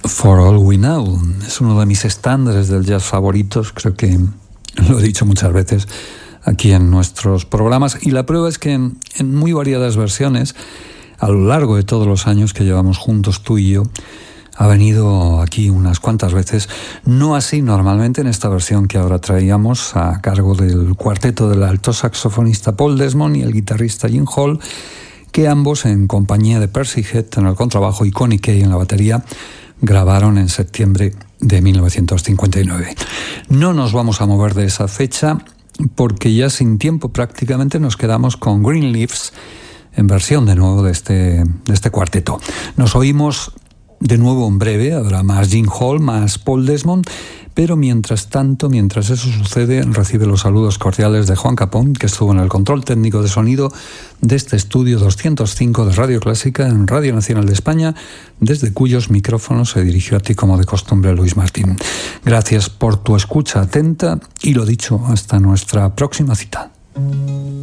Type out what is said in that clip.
For All We Know. Es uno de mis estándares del jazz favoritos, creo que lo he dicho muchas veces aquí en nuestros programas, y la prueba es que en muy variadas versiones, a lo largo de todos los años que llevamos juntos tú y yo, ha venido aquí unas cuantas veces, no así normalmente en esta versión que ahora traíamos a cargo del cuarteto del alto saxofonista Paul Desmond y el guitarrista Jim Hall, que ambos, en compañía de Percy Head en el contrabajo y Connie Kay en la batería, grabaron en septiembre de 1959. No nos vamos a mover de esa fecha porque ya sin tiempo prácticamente nos quedamos con Green Leaves en versión de nuevo de este cuarteto. Nos oímos de nuevo en breve, habrá más Jim Hall, más Paul Desmond, pero mientras tanto, mientras eso sucede, recibe los saludos cordiales de Juan Capón, que estuvo en el control técnico de sonido de este estudio 205 de Radio Clásica en Radio Nacional de España, desde cuyos micrófonos se dirigió a ti como de costumbre Luis Martín. Gracias por tu escucha atenta y lo dicho, hasta nuestra próxima cita.